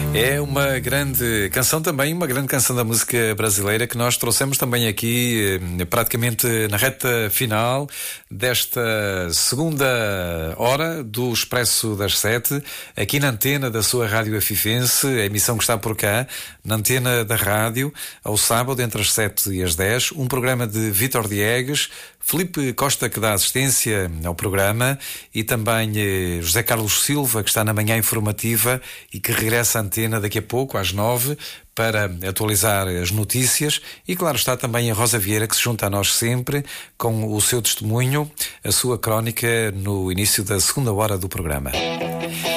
É uma grande canção também, uma grande canção da música brasileira que nós trouxemos também aqui praticamente na reta final desta segunda hora do Expresso das 7, aqui na antena da sua Rádio Afifense, a emissão que está por cá, na antena da rádio, ao sábado entre as 7 e as 10, um programa de Vítor Diegues, Filipe Costa, que dá assistência ao programa, e também José Carlos Silva, que está na manhã informativa e que regressa à antena daqui a pouco, às 9, para atualizar as notícias. E claro, está também a Rosa Vieira, que se junta a nós sempre com o seu testemunho, a sua crónica no início da segunda hora do programa.